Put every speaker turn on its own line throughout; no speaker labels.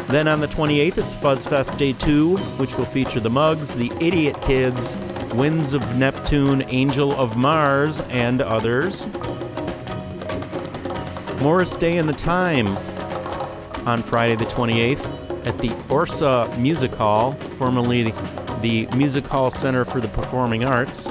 Then on the 28th, it's Fuzzfest Day 2, which will feature the Mugs, the Idiot Kids, Winds of Neptune, Angel of Mars, and others. Morris Day and the Time on Friday the 28th at the Orsa Music Hall, formerly the Music Hall Center for the Performing Arts.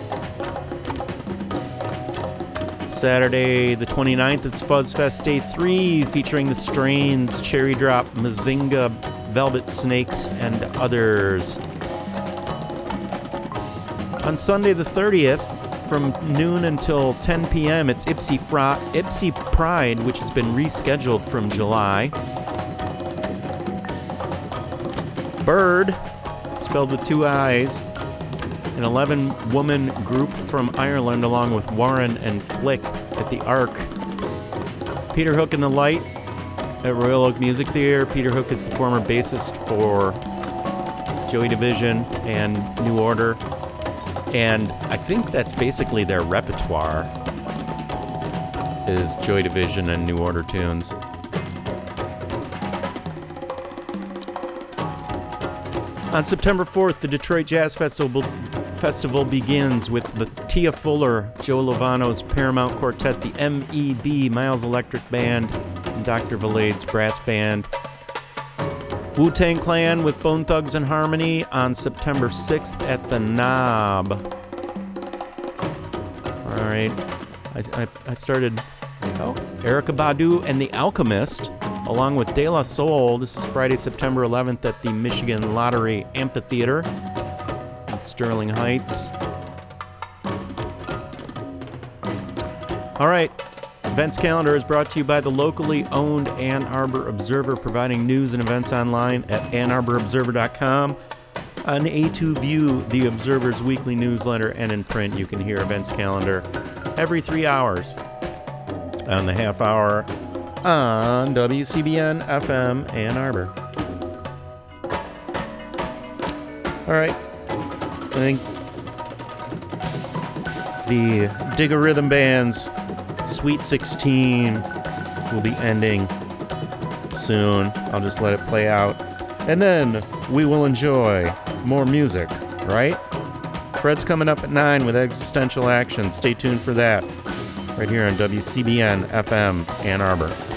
Saturday the 29th, it's Fuzzfest Day 3, featuring the Strains, Cherry Drop, Mazinga, Velvet Snakes, and others. On Sunday the 30th, from noon until 10 p.m., it's Ipsy Pride, which has been rescheduled from July. Bird, spelled with 2 I's, an 11-woman group from Ireland, along with Warren and Flick at the Ark. Peter Hook and the Light at Royal Oak Music Theater. Peter Hook is the former bassist for Joy Division and New Order, and I think that's basically their repertoire, is Joy Division and New Order tunes. On September 4th, the Detroit Jazz Festival begins with the Tia Fuller, Joe Lovano's Paramount Quartet, the MEB, Miles Electric Band, and Dr. Valade's Brass Band. Wu-Tang Clan with Bone Thugs and Harmony on September 6th at the Knob. All right. I started... Erykah Badu and The Alchemist, along with De La Soul. This is Friday, September 11th at the Michigan Lottery Amphitheater in Sterling Heights. All right. Events calendar is brought to you by the locally owned Ann Arbor Observer, providing news and events online at AnnArborObserver.com. On A2 View, the Observer's weekly newsletter, and in print, you can hear events calendar every 3 hours on the half hour on WCBN FM Ann Arbor. All right. I think the Digger Rhythm Band's Sweet 16 will be ending soon. I'll just let it play out. And then we will enjoy more music, right? Fred's coming up at 9 with Existential Action. Stay tuned for that right here on WCBN FM Ann Arbor.